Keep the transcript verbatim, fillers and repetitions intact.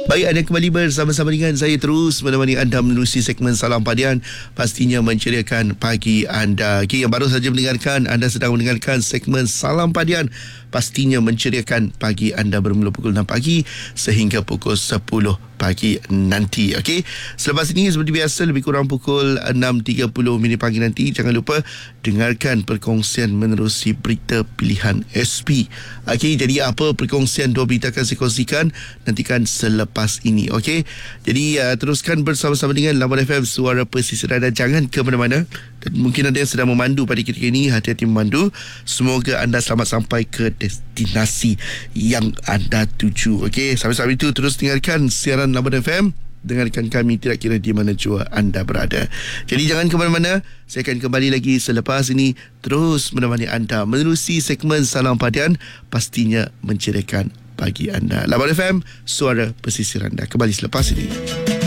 Baik, anda kembali bersama-sama dengan saya terus menemani anda menerusi segmen Salam Padian, pastinya menceriakan pagi anda. Okey, yang baru saja mendengarkan, anda sedang mendengarkan segmen Salam Padian, pastinya menceriakan pagi anda bermula pukul enam pagi sehingga pukul sepuluh pagi nanti. Okey, selepas ini seperti biasa lebih kurang pukul enam tiga puluh minit pagi nanti, jangan lupa dengarkan perkongsian menerusi berita pilihan S P. Okey, jadi apa perkongsian dua berita akan saya kongsikan, nantikan selepas ini. Okey, jadi uh, teruskan bersama-sama dengan Lawan F M, Suara Pesisir, dan jangan ke mana-mana. Dan mungkin ada yang sedang memandu pada ketika ini, hati-hati memandu. Semoga anda selamat sampai ke destinasi yang anda tuju. Okey, sampai-sampai itu terus dengarkan siaran Lawan F M. Dengarkan kami tidak kira di mana jua anda berada. Jadi jangan ke mana-mana. Saya akan kembali lagi selepas ini, terus menemani anda menerusi segmen Salam Padian, pastinya menceriakan pagi anda. Lawan F M, Suara Pesisir anda. Kembali selepas ini.